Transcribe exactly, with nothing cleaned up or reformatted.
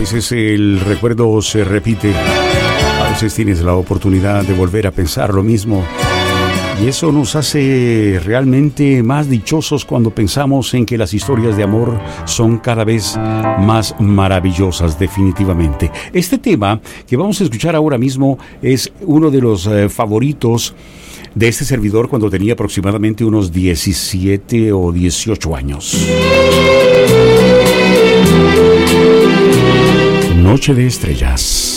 veces el recuerdo se repite, a veces tienes la oportunidad de volver a pensar lo mismo. Y eso nos hace realmente más dichosos cuando pensamos en que las historias de amor son cada vez más maravillosas, definitivamente. Este tema que vamos a escuchar ahora mismo es uno de los eh, favoritos de este servidor cuando tenía aproximadamente unos diecisiete o dieciocho años. Noche de Estrellas.